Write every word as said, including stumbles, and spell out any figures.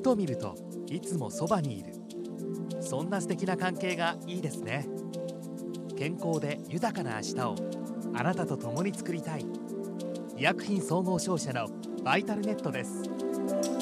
と見るといつもそばにいる、そんな素敵な関係がいいですね。健康で豊かな明日をあなたと共に作りたい。医薬品総合商社のバイタルネットです。